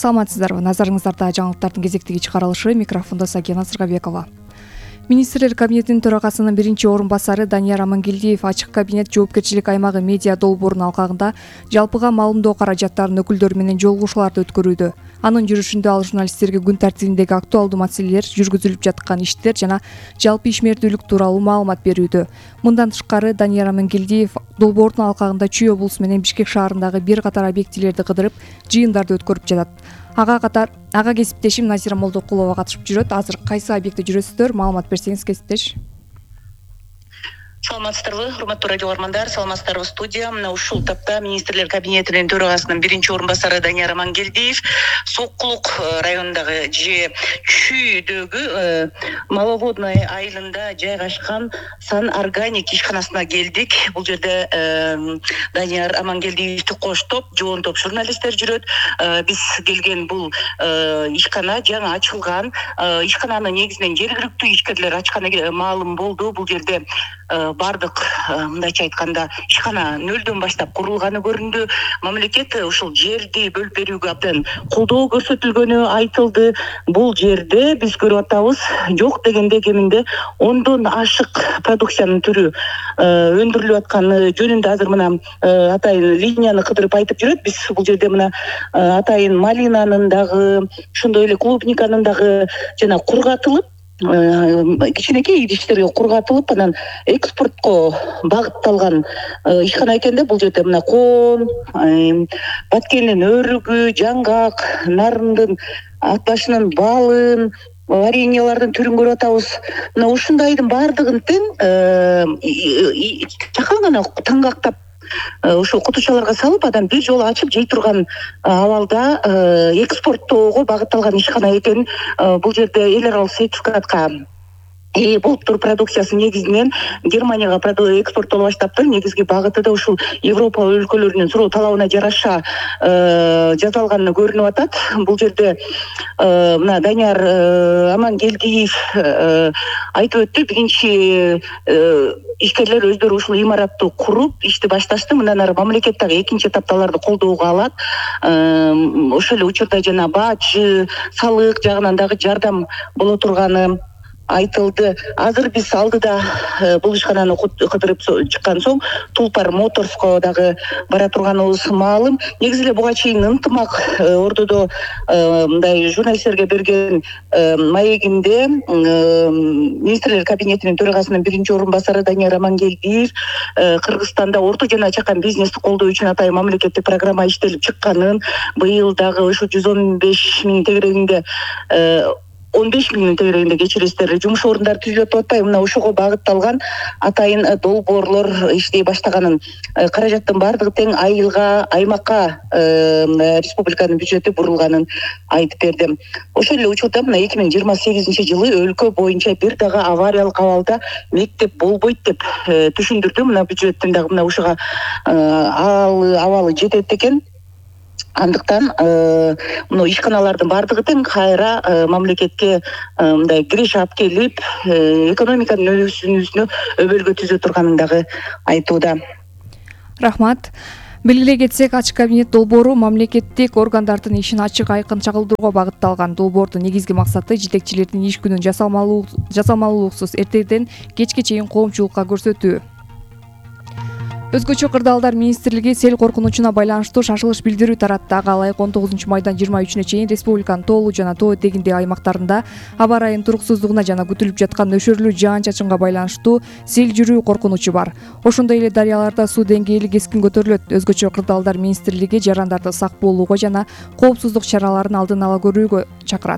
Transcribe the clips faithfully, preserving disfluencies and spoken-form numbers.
Саламатсыздарбы, назарыңыздарда жаңылыктардын кезектеги чыгарылышы, микрофондо Сакина Сыргабекова. Министрлер кабинетинин төрагасынын биринчи орун басары Данияр Амангелдиев ачык кабинет жоопкерчилик аймагы медиа долбоорунун алкагында жалпыга маалымдоо каражаттарынын өкүлдөрү менен жолугушууларды өткөрүүдө. Анын жүрүшүндө ал журналисттерге күн тартибиндеги актуалдуу маселелер, жүргүзүлүп жаткан иштер жана жалпы ишмердүүлүк тууралуу маалымат берүүдө. Мындан тышкары Данияр Амангелдиев долбоордун алкагында Чүй облусу менен Бишкек шаарындагы бир катар объектилерди кыдырып, жыйындарды өткөрүп жатат. Ага катар ага кесиптешим Назира Молдокулова катышып жүрөт. Азыр кайсы объектте жүрөсүздөр? Маалымат берсеңиз кесиптеш. Саламатсыздарбы, урматтуу радио угармандар, саламатсыздарбы студия. Мына ушул тапта министрлер кабинетинин төрагасынын биринчи орун басары Данияр Амангелдиев Сокулук районундагы же Чүйдөгү Маловодный айылында жайгашкан Сан Органик ишканасына келдик. Бул жерде Данияр Амангелдиевди коштоп, жоон топ журналисттер жүрөт. Биз келген бул ишкана жаңы ачылган. Ишкананы негизинен жергиликтүү ишкерлер ачканы маалым болду. Бул жерде бардык, мындайча айтканда, ишкана нөлдөн баштап курулганы көрүндү. Мамлекет ушул жерди бөлүп берүүгө абдан колдоо көрсөтүлгөнү айтылды. Бул жерде биз көрүп атабыз, жок дегенде кеминде ондон ашык продукциянын түрү өндүрүлүп атканы жөнүндө азыр мына атайын линияны кыдырып айтып жүрөт. Биз бул жерде мына атайын малинанын дагы, ошондой эле клубниканын дагы жана кургатылып, кичинекей идиштерге кургатылып, анан экспортко багытталган ишкана экенде. Бул жерде мына коон, баткендин өрүгү, жаңгак, нарындын ат башынын балын, вареньелардын түрүн көрүп атабыз. Мына ушундайдын баардыгын тең чакан гана таңгактап ошо кутучаларга салып, адам бир жолу ачып жей турган абалда экспорттоого багытталган ишкана экен. Бул жерде эл аралык сертификатка ээ болуп туруп, продукциясы негизинен Германияга экспорттоло баштаптыр. Негизги багыты да ушул Европа өлкөлөрүнүн суроо талабына жараша жасалганы көрүнүп атат. Бул жерде мына Данияр Амангелдиев айтып өттү, биринчи ишкерлер өздөрү ушул имаратты куруп ишти башташты. Мындан ары мамлекет дагы экинчи этапта аларды колдоого алат. Ошол эле учурда жана бажы, салык жагынан дагы жардам боло турганы айтылды. Азыр биз алдыда бул ишкананы кыдырып чыккан соң Тулпар Моторско дагы бара турганыбыз маалым. Негизи эле буга чейин ынтымак ордодо мындай журналисттерге берген маегинде министрлер кабинетинин төрагасынын биринчи орун басары Данияр Амангелдиев Кыргызстанда орто жана чакан бизнести колдоо үчүн атайын мамлекеттик программа иштелип чыкканын, быйыл дагы ушу жүз он беш миң тегерегинде он беш миң тегерегинде кечиресиздер жумуш орундары түзүлүп атпайбы. Мына ошого багытталган атайын долбоорлор иштей баштаганын, каражаттын баардыгы тең айылга, аймакка республиканын бюджети бурулганын айтып берди. Ошол эле учурда мына эки миң жыйырма сегизинчи жылы өлкө боюнча бир дагы авариялык абалда мектеп болбойт деп түшүндүрдү. Мына бюджеттин дагы мына ушуга абалы жетет экен. Андыктан мына ишканалардын баардыгы тең кайра мамлекетке мындай киреш алып келип, экономиканын өсүүсүнө өбөлгө түзө турганын дагы айтууда. Рахмат. Белгилей кетсек, ачык кабинет долбоору мамлекеттик органдардын ишин ачык айкын чагылдырууга багытталган. Долбоордун негизги максаты жетекчилердин иш күнүн жасалмалуулуксуз эртеден кечке чейин коомчулукка көрсөтүү. Өзгөчө кырдаалдар министрлиги сел коркунучуна байланыштуу шашылыш билдирүү таратты. Ага ылайык он тогузунчу майдан жыйырма үчүнө чейин республиканын тоолуу жана тоо этегиндеги аймактарында аба ырайынын туруксуздугуна жана күтүлүп жаткан нөшөрлүү жаан-чачынга байланыштуу сел жүрүү коркунучу бар. Ошондой эле дарыяларда суу деңгээли кескин көтөрүлөт. Өзгөчө кырдаалдар министрлиги жарандарды сак болууга жана коопсуздук чараларын алдын ала көрүүгө чакырат.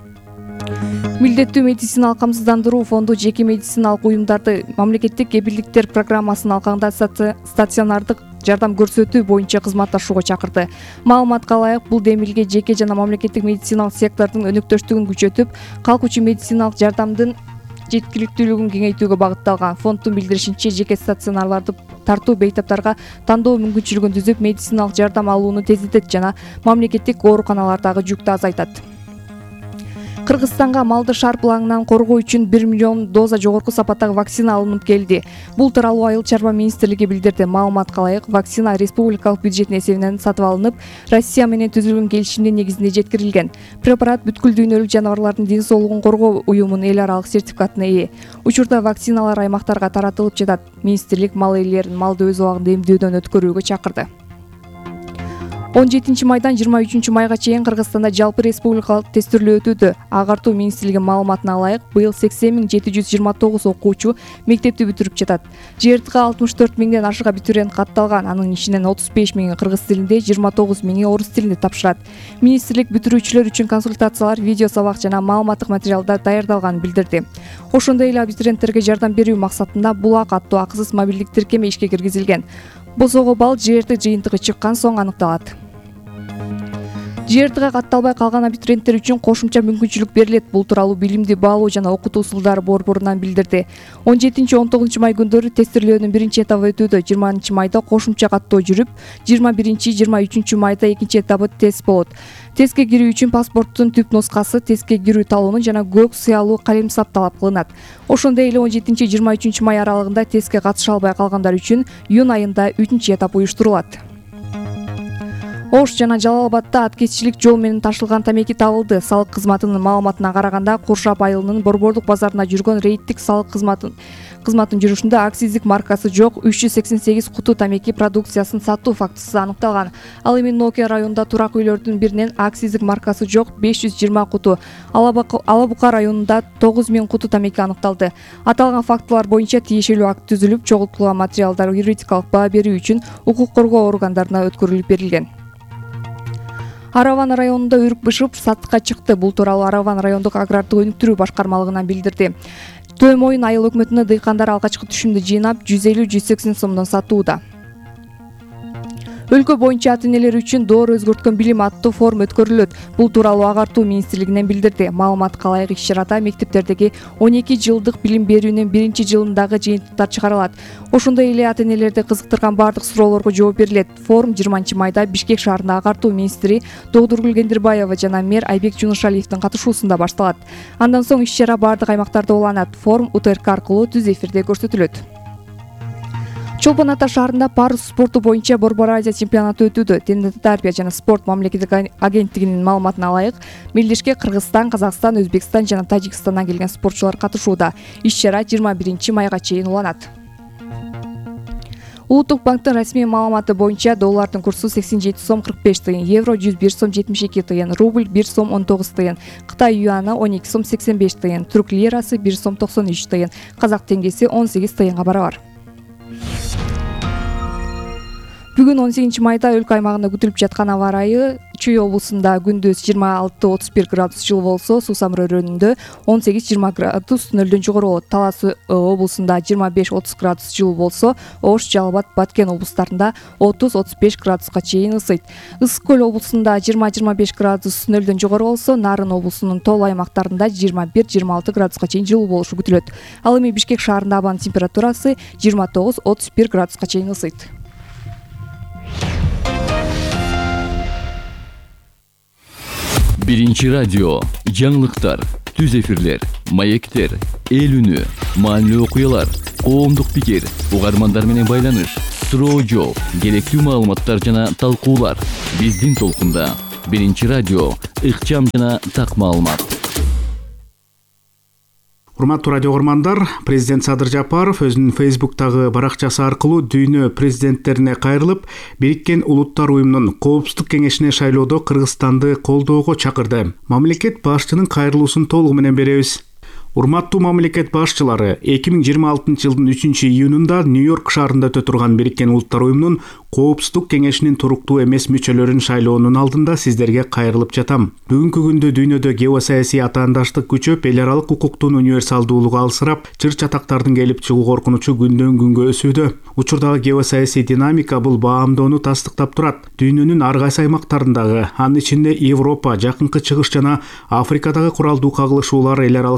Милдеттүү медициналык камсыздандыруу фонду жеке медициналык уюмдарды мамлекеттик кепилдиктер программасынын алкагында стационардык жардам көрсөтүү боюнча кызматташууга чакырды. Маалыматка ылайык, бул демилге жеке жана мамлекеттик медициналык сектордун өнөктөштүгүн күчөтүп, калкучу медициналык жардамдын жеткиликтүүлүгүн кеңейтүүгө багытталган. Фонддун билдиришинче, жеке стационарларды тартуу бейтаптарга тандоо мүмкүнчүлүгүн түзүп, медициналык жардам алууну тездетет жана мамлекеттик ооруканалардагы жүктү азайтат. Кыргызстанга малды шарпылаңынан коргоо үчүн бир миллион доза жогорку сапаттагы вакцина алынып келди. Бул тууралуу Айыл чарба министрлиги билдирди. Маалыматка ылайык, вакцина республикалык бюджеттин эсебинен сатып алынып, Россия менен түзүлгөн келишимдин негизинде жеткирилген. Препарат бүткүл дүйнөлүк жаныбарлардын ден соолугун коргоо уюмунун эл аралык сертификатына ээ. Учурда вакциналар аймактарга таратылып жатат. Министрлик мал ээлерин малды өз убагында эмдөөдөн өткөрүүгө чакырды. он жетинчи майдан жыйырма үчүнчү майга чейин Кыргызстанда жалпы республикалык тестирлөө өтүүдө. Агартуу министрлигинин маалыматына ылайык, быйыл сексен миң жети жүз жыйырма тогуз окуучу мектепти бүтүрүп жатат. ЖРТга алтымыш төрт миңден ашык абитуриент катталган. Анын ичинен отуз беш миңи кыргыз тилинде, жыйырма тогуз миңи орус тилинде тапшырат. Министрлик бүтүрүүчүлөр үчүн консультациялар, видео сабак жана маалыматтык материалдар даярдалганын билдирди. Ошондой эле абитуриенттерге жардам берүү максатында Булак аттуу акысыз мобилдик тиркеме ишке киргизилген. Босого балл ЖРТ жыйынтыгы чыккан соң аныкталат. ЖРТга катталбай калган абитуриенттер үчүн кошумча мүмкүнчүлүк берилет. Бул тууралуу Билимди баалоо жана окутуу усулдары борборунан билдирди. он жетинчи он тогузунчу май күндөрү тестирлөөнүн биринчи этабы өтүүдө. жыйырманчы майда кошумча каттоо жүрүп, жыйырма биринчи жыйырма үчүнчү майда экинчи этабы тест болот. Тестке кирүү үчүн паспорттун түп нускасы, тестке кирүү талону жана көк сыялуу калемсап талап кылынат. Ошондой эле он жетинчи жыйырма үчүнчү май аралыгында тестке катыша албай калгандар үчүн июнь айында үчүнчү этап уюштурулат. Ош жана Жалал-Абадда аткезчилик жол менен ташылган тамеки табылды. Салык кызматынын маалыматына караганда, Куршап айылынын Борбордук базарына жүргөн рейдтик салык кызматын кызматтын жүрүшүндө акциздик маркасы жок үч жүз сексен сегиз куту тамеки продукциясын сатуу фактысы аныкталган. Ал эми Ноке районунда турак үйлөрдүн биринен акциздик маркасы жок беш жүз жыйырма куту, Алабука районунда тогуз миң куту тамеки аныкталды. Аталган фактылар боюнча тиешелүү акт түзүлүп, чогултулган материалдар юридикалык баа берүү үчүн укук коргоо органдарына өткөрүлүп берилген. Араван районунда өрүк бышып сатыкка чыкты. Бул тууралуу Араван райондук агрардык өнүктүрүү башкармалыгынан билдирди. Төөмойун айыл өкмөтүнө дыйкандар алгачкы түшүмдү жыйнап жүз элүү жүз сексен сомдон сатууда. Өлкө боюнча ата-энелер үчүн доор өзгөрткөн билим аттуу форум өткөрүлөт. Бул тууралуу Агартуу министрлигинен билдирди. Маалыматка ылайык, иш-чарада мектептердеги он эки жылдык билим берүүнүн биринчи жылындагы жыйынтыктар чыгарылат. Ошондой эле ата-энелерди кызыктырган бардык суроолорго жооп берилет. Форум жыйырманчы майда Бишкек шаарында Агартуу министри Догдургүл Кендирбаева жана мэр Айбек Жунушалиевдин катышуусунда башталат. Андан соң иш-чара бардык аймактарда уланат. Форум УТРК аркылуу түз эфирде көрсөтүлөт. Чолпон Ата шаарында парус спорту боюнча Борбор Азия чемпионаты өтүүдө. Тенденция тарбия жана спорт мамлекеттик агенттигинин маалыматына ылайык, мелдешке Кыргызстан, Казакстан, Өзбекстан жана Тажикстандан келген спортчулар катышууда. Иш-чара жыйырма биринчи майга чейин уланат. Улуттук банктын расмий маалыматы боюнча доллардын курсу сексен жети сом кырк беш тыйын, евро жүз бир сом жетимиш эки тыйын, рубль бир сом он тогуз тыйын, Кытай юаны он эки сом сексен беш тыйын, түрк лирасы бир сом токсон үч тыйын, казак теңгеси он сегиз тыйынга барабар. Бүгүн он сегизинчи майда өлкө аймагында күтүлүп жаткан аба ырайы Чүй облусунда күндүз жыйырма алты отуз бир градус жылы болсо, Суусамыр өрөөнүндө он сегиз жыйырма градус нөлдөн жогору болот. Талас облусунда жыйырма беш отуз градус жылы болсо, Ош, Жалал-Абад, Баткен облустарында отуз отуз беш градуска чейин ысыйт. Ысык көл облусунда жыйырма жыйырма беш градус нөлдөн жогору болсо, Нарын облусунун тол аймактарында жыйырма бир жыйырма алты градуска чейин жылуу болушу күтүлөт. Ал эми Бишкек шаарында абанын температурасы жыйырма тогуз отуз бир градуска чейин ысыйт. Биринчи радио, жаңылыктар, түз эфирлер, маектер, эл үнү, маанилүү окуялар, коомдук пикир, угармандар менен байланыш, суроо жооп, керектүү маалыматтар жана талкуулар. Биздин толкунда. Биринчи радио, ыкчам жана так маалымат. Урматтуу радио угармандар, президент Садыр Жапаров өзүнүн Фейсбуктагы баракчасы аркылуу дүйнө президенттерине кайрылып, Бириккен Улуттар уюмунун Коопсуздук кеңешине шайлоодо Кыргызстанды колдоого чакырды. Мамлекет башчынын кайрылуусун толугу менен беребиз. Урматтуу мамлекет башчылары, эки миң жыйырма алтынчы жылдын үчүнчү июнунда Нью-Йорк шаарында өтө турган Бириккен Улуттар уюмунун Коопсуздук кеңешинин туруктуу эмес мүчөлөрүн шайлоонун алдында сиздерге кайрылып жатам. Бүгүнкү күндө дүйнөдө геосаясий атаандаштык күчөп, эл аралык укуктун универсалдуулугу алсырап, чыр-чатактардын келип чыгуу коркунучу күндөн күнгө өсүүдө. Учурдагы геосаясий динамика бул баамдоону тастыктап турат. Дүйнөнүн ар кайсы аймактарындагы, анын ичинде Европа, Жакынкы Чыгыш жана Африкадагы куралдуу кагылышуулар эл аралык система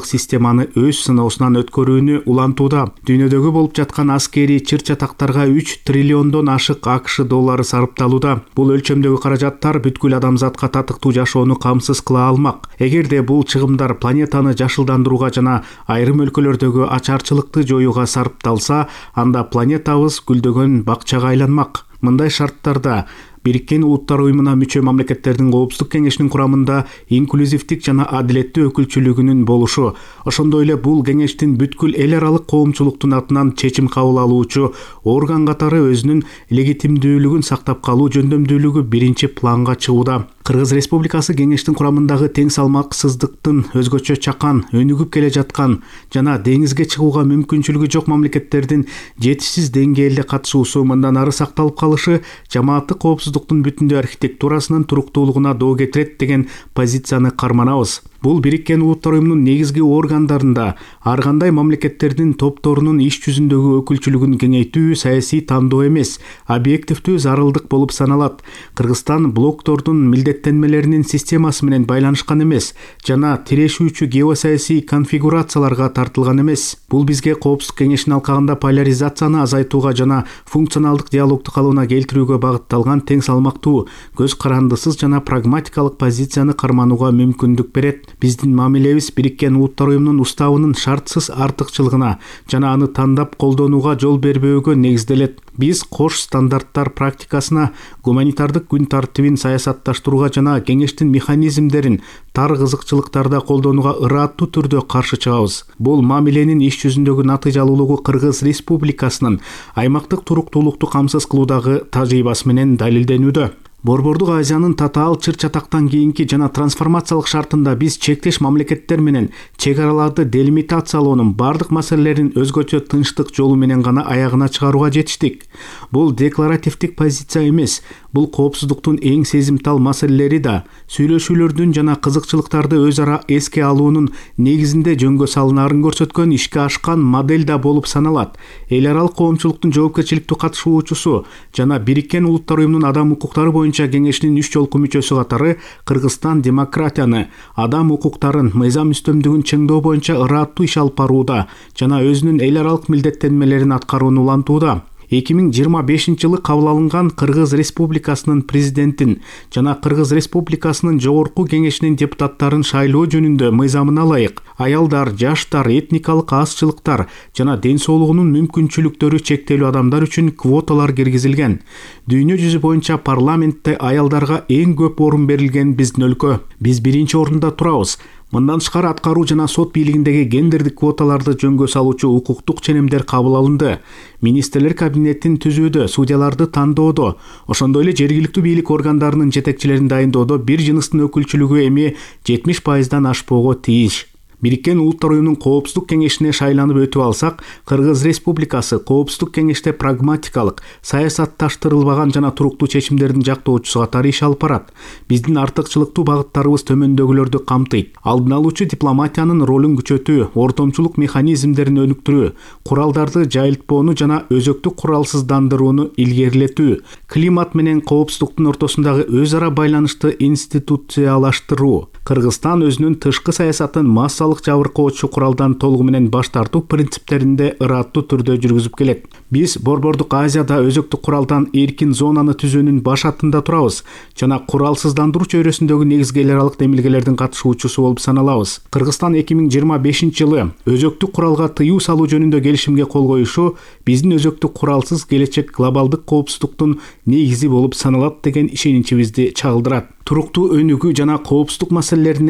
тапсырманы өз сыноосунан өткөрүүнү улантууда. Дүйнөдөгү болуп жаткан аскери чыр-чатактарга үч триллиондон ашык АКШ доллары сарпталууда. Бул өлчөмдөгү каражаттар бүткүл адамзатка татыктуу жашоону камсыз кыла алмак. Эгерде бул чыгымдар планетаны жашылдандырууга жана айрым өлкөлөрдөгү ачарчылыкты жоюуга сарпталса, анда планетабыз гүлдөгөн бакчага айланмак. Мындай шарттарда Бириккен Улуттар уюмуна мүчө мамлекеттердин Коопсуздук кеңешинин курамында инклюзивдик жана адилеттүү өкүлчүлүгүнүн болушу, ошондой эле бул кеңештин бүткүл эл аралык коомчулуктун атынан чечим кабыл алуучу орган катары өзүнүн легитимдүүлүгүн сактап калуу жөндөмдүүлүгү биринчи планга чыгууда. Кыргыз Республикасы кеңештин курамындагы тең салмаксыздыктын өзгөчө чакан, өнүгүп келе жаткан жана деңизге чыгууга мүмкүнчүлүгү жок мамлекеттердин жетишсиз деңгээлде катышуусу мындан ары сакталып калышы жамааттык коопсуздуктун бүтүндөй архитектурасынын туруктуулугуна доо кетирет деген позицияны карманабыз. Бул Бириккен Улуттар уюмунун негизги органдарында ар кандай мамлекеттердин топторунун иш жүзүндөгү өкүлчүлүгүн кеңейтүү саясий тандоо эмес, объективдүү зарылдык болуп саналат. Кыргызстан блоктордун милдеттенмелеринин системасы менен байланышкан эмес жана тирешүүчү геосаясий конфигурацияларга тартылган эмес. Бул бизге Коопсуздук кеңешинин алкагында поляризацияны азайтууга жана функционалдык диалогду калыбына келтирүүгө багытталган тең салмактуу, көз карандысыз жана прагматикалык позицияны карманууга мүмкүндүк берет. Биздин мамилебиз Бириккен Улуттар уюмунун уставынын шартсыз артыкчылыгына жана аны тандап колдонууга жол бербөөгө негизделет. Биз кош стандарттар практикасына, гуманитардык күн тартибин саясатташтырууга жана кеңештин механизмдерин тар кызыкчылыктарда колдонууга ырааттуу түрдө каршы чыгабыз. Бул мамиленин иш жүзүндөгү натыйжалуулугу Кыргыз Республикасынын аймактык туруктуулукту камсыз кылуудагы тажрыйбасы менен далилденүүдө. Борбордук Азиянын татаал чыр-чатактан кийинки жана трансформациялык шартында биз чектеш мамлекеттер менен чек араларды делимитациялоонун бардык маселелерин өзгөчө тынчтык жолу менен гана аягына чыгарууга жетиштик. Бул декларативдик позиция эмес, бул коопсуздуктун эң сезимтал маселелери да сүйлөшүүлөрдүн жана кызыкчылыктарды өз ара эске алуунун негизинде жөнгө салынаарын көрсөткөн ишке ашкан модель да болуп саналат. Эл аралык коомчулуктун жоопкерчиликтүү катышуучусу жана Бириккен Улуттар уюмунун адам укуктары боюнча кеңешинин үч жолку мүчөсү катары Кыргызстан демократияны, адам укуктарын, мыйзам үстөмдүгүн чыңдоо боюнча ырааттуу иш алып барууда жана өзүнүн эл аралык милдеттенмелерин аткарууну улантууда. эки миң жыйырма бешинчи жылы кабыл алынган Кыргыз Республикасынын президентин жана Кыргыз Республикасынын жогорку кеңешинин депутаттарын шайлоо жөнүндө мыйзамына ылайык аялдар, жаштар, этникалык азчылыктар жана ден соолугунун мүмкүнчүлүктөрү чектелүү адамдар үчүн квоталар киргизилген. Дүйнө жүзү боюнча парламентте аялдарга эң көп орун берилген биздин өлкө. Биз биринчи орунда турабыз. Мындан тышкары аткаруу жана сот бийлигиндеги гендердик квоталарды жөнгө салуучу укуктук ченемдер кабыл алынды. Министрлер кабинетин түзүүдө, судьяларды тандоодо, ошондой эле жергиликтүү бийлик органдарынын жетекчилерин дайындоодо бир жыныстын өкүлчүлүгү эми жетимиш пайыздан ашпоого тийиш. Бириккен Улуттар уюмунун Коопсуздук кеңешине шайланып өтүп алсак, Кыргыз Республикасы Коопсуздук кеңеште прагматикалык, саясатташтырылбаган жана туруктуу чечимдердин жактоочусу катары иш алып барат. Биздин артыкчылыктуу багыттарыбыз төмөндөгүлөрдү камтыйт. Алдын алуучу дипломатиянын ролун күчөтүү, ортомчулук механизмдерин өнүктүрүү, куралдарды жайылтпоону жана өзөктүк куралсыздандырууну илгерилетүү, климат менен коопсуздуктун ортосундагы өз ара байланышты институциялаштыруу. Кыргызстан өзүнүн тышкы саясатын массалык жабыркоочу куралдан толугу менен баш тартуу принциптеринде ырааттуу түрдө жүргүзүп келет. Биз Борбордук Азияда өзөктүк куралдан эркин зонаны түзүүнүн баш аттында турабыз жана куралсыздандыруу чөйрөсүндөгү негизги эл аралык демилгелердин катышуучусу болуп саналабыз. Кыргызстан эки миң жыйырма бешинчи жылы өзөктүк куралга тыюу салуу жөнүндө келишимге кол коюшу биздин өзөктүк куралсыз келечек глобалдык коопсуздуктун негизи болуп саналат деген ишеничибизди чагылдырат. Туруктуу өнүгүү жана коопсуздук маселелерине